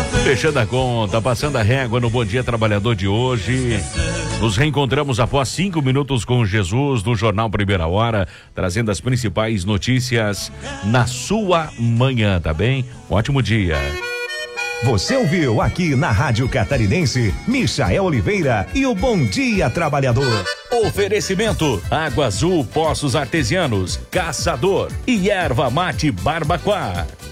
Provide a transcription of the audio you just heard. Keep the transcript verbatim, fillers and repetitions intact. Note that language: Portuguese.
Fechando a conta, passando a régua no Bom Dia Trabalhador de hoje. Nos reencontramos após cinco minutos com Jesus no Jornal Primeira Hora, trazendo as principais notícias na sua manhã, tá bem? Um ótimo dia. Você ouviu aqui na Rádio Catarinense, Michael Oliveira e o Bom Dia Trabalhador. Oferecimento: Água Azul Poços Artesianos, Caçador e Erva Mate Barbacoa.